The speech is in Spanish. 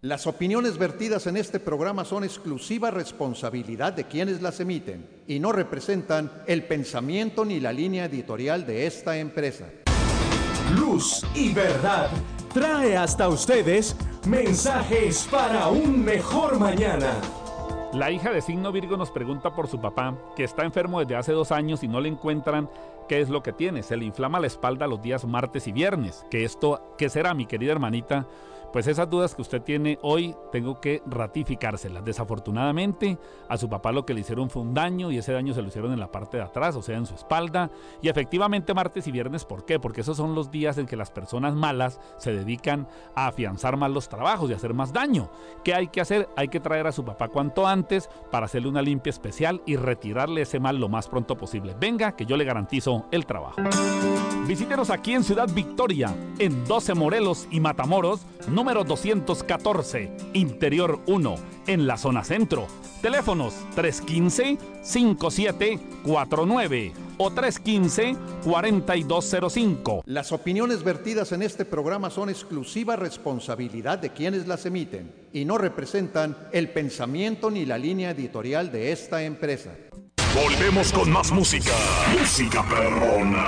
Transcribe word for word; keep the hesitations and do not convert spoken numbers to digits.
Las opiniones vertidas en este programa son exclusiva responsabilidad de quienes las emiten y no representan el pensamiento ni la línea editorial de esta empresa. Luz y Verdad trae hasta ustedes mensajes para un mejor mañana. La hija de signo Virgo nos pregunta por su papá, que está enfermo desde hace dos años y no le encuentran qué es lo que tiene. Se le inflama la espalda los días martes y viernes. ¿Qué esto, qué será, mi querida hermanita? Pues esas dudas que usted tiene hoy tengo que ratificárselas. Desafortunadamente a su papá lo que le hicieron fue un daño y ese daño se lo hicieron en la parte de atrás, o sea en su espalda. Y efectivamente martes y viernes, ¿por qué? Porque esos son los días en que las personas malas se dedican a afianzar más los trabajos y a hacer más daño. ¿Qué hay que hacer? Hay que traer a su papá cuanto antes para hacerle una limpia especial y retirarle ese mal lo más pronto posible. Venga, que yo le garantizo el trabajo. Visítenos aquí en Ciudad Victoria, en doce Morelos y Matamoros, número doscientos catorce, Interior uno, en la zona centro. Teléfonos tres uno cinco, cinco siete cuatro nueve o tres uno cinco, cuatro dos cero cinco. Las opiniones vertidas en este programa son exclusiva responsabilidad de quienes las emiten y no representan el pensamiento ni la línea editorial de esta empresa. Volvemos con más música. Música perrona.